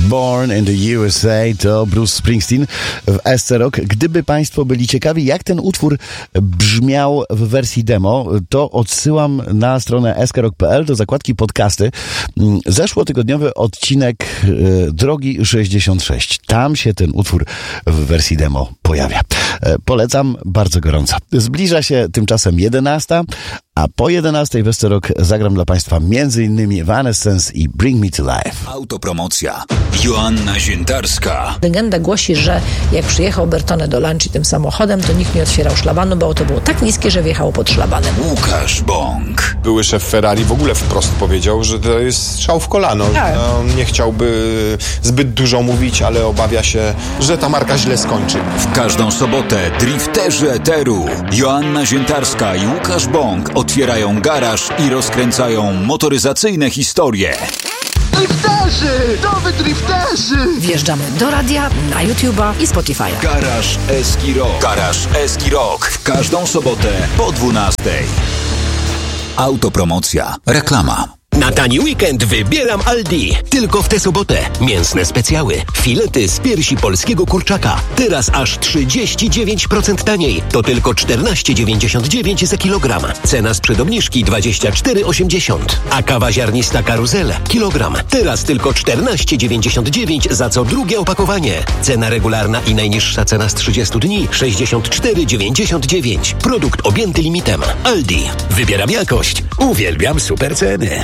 Born in the USA to Bruce Springsteen w SC Rock. Gdyby Państwo byli ciekawi, jak ten utwór brzmiał w wersji demo, to odsyłam na stronę skrock.pl do zakładki podcasty. Zeszłotygodniowy odcinek Drogi 66. Tam się ten utwór w wersji demo pojawia. Polecam bardzo gorąco. Zbliża się tymczasem 11, a po 11 w SC Rock zagram dla Państwa m.in. Evanescence i Bring Me to Life. Autopromocja. Joanna Ziętarska. Legenda głosi, że jak przyjechał Bertone do Lanczi tym samochodem, to nikt nie otwierał szlabanu, bo auto było tak niskie, że wjechało pod szlabanem. Łukasz Bąk. Były szef Ferrari w ogóle wprost powiedział, że to jest strzał w kolano. Tak. No, nie chciałby zbyt dużo mówić, ale obawia się, że ta marka źle skończy. W każdą sobotę drifterzy eteru Joanna Ziętarska i Łukasz Bąk otwierają garaż i rozkręcają motoryzacyjne historie. Drifterzy! Nowy drifterzy! Wjeżdżamy do radia, na YouTube'a i Spotify'a. Garaż Eski Rock. Garaż Eski Rock. W każdą sobotę po 12. Autopromocja. Reklama. Na tani weekend wybieram Aldi. Tylko w tę sobotę. Mięsne specjały. Filety z piersi polskiego kurczaka. Teraz aż 39% taniej. To tylko 14,99 za kilogram. Cena sprzed obniżki 24,80. A kawa ziarnista Karuzel. Kilogram. Teraz tylko 14,99 za co drugie opakowanie. Cena regularna i najniższa cena z 30 dni 64,99. Produkt objęty limitem. Aldi. Wybieram jakość. Uwielbiam super ceny.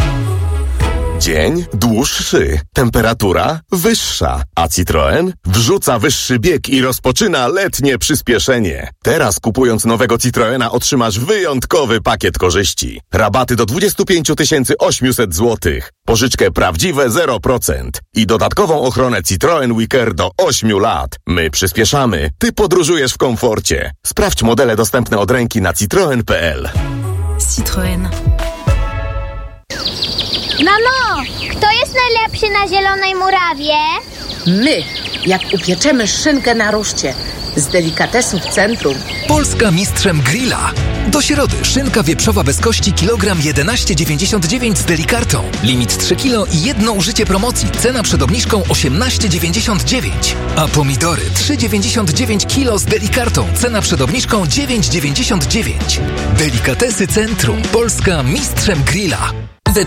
Dzień dłuższy, temperatura wyższa, a Citroen wrzuca wyższy bieg i rozpoczyna letnie przyspieszenie. Teraz kupując nowego Citroena otrzymasz wyjątkowy pakiet korzyści. Rabaty do 25 800 zł, pożyczkę prawdziwe 0% i dodatkową ochronę Citroen WeCare do 8 lat. My przyspieszamy, ty podróżujesz w komforcie. Sprawdź modele dostępne od ręki na citroen.pl. Citroen. Mamo, kto jest najlepszy na Zielonej Murawie? My, jak upieczemy szynkę na ruszcie z delikatesu w centrum. Polska mistrzem grilla. Do środy szynka wieprzowa bez kości kilogram 11,99 z delikartą. Limit 3 kg i jedno użycie promocji. Cena przed obniżką 18,99. A pomidory 3,99 kg z delikartą. Cena przed obniżką 9,99. Delikatesy Centrum. Polska mistrzem grilla.